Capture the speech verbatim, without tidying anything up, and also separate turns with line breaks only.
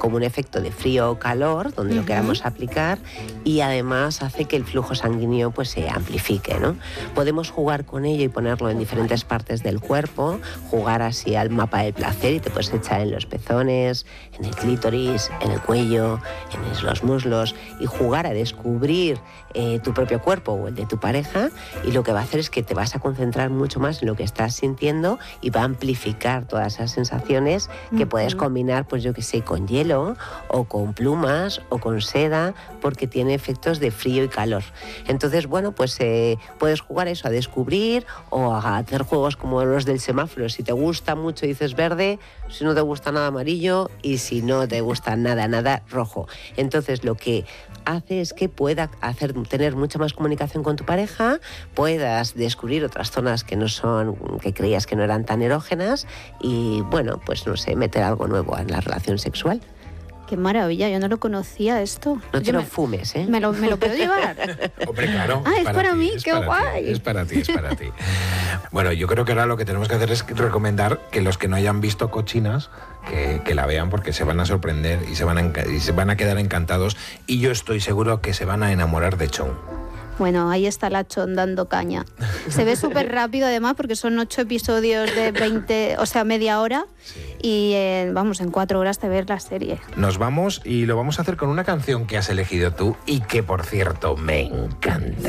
como un efecto de frío o calor, donde uh-huh. lo queramos aplicar, y además hace que el flujo sanguíneo pues se amplifique, ¿no? Podemos jugar con ello y ponerlo en diferentes partes del cuerpo, jugar así al mapa del placer, y te puedes echar en los pezones, en el clítoris, en el cuello, en los muslos, y jugar a descubrir eh, tu propio cuerpo o el de tu pareja, y lo que va a hacer es que te vas a concentrar mucho más en lo que estás sintiendo y va a amplificar todas esas sensaciones que uh-huh. puedes combinar, pues yo que sé, con hielo o con plumas o con seda, porque tiene efectos de frío y calor. Entonces, bueno, pues eh, puedes jugar eso, a descubrir o a hacer juegos como los del semáforo. Si te gusta mucho dices verde, si no te gusta nada amarillo, y si no te gusta nada, nada rojo. Entonces lo que hace es que pueda hacer, tener mucha más comunicación con tu pareja, puedas descubrir otras zonas que no son, que creías que no eran tan erógenas, y bueno, pues no sé, meter algo nuevo en la relación sexual.
Qué maravilla, yo no lo conocía esto.
No te
yo
lo
me,
fumes, ¿eh?
¿Me lo, me lo puedo llevar?
Hombre, claro.
Ah, es para, para mí,
es
qué
para
guay.
Ti, es para ti, es para ti. Bueno, yo creo que ahora lo que tenemos que hacer es recomendar que los que no hayan visto Cochinas, que, que la vean, porque se van a sorprender y se van a, y se van a quedar encantados, y yo estoy seguro que se van a enamorar de Chon.
Bueno, ahí está la Chon dando caña. Se ve súper rápido además, porque son ocho episodios de veinte, o sea, media hora. Sí. Y eh, vamos, en cuatro horas te ves la serie.
Nos vamos y lo vamos a hacer con una canción que has elegido tú y que, por cierto, me encanta.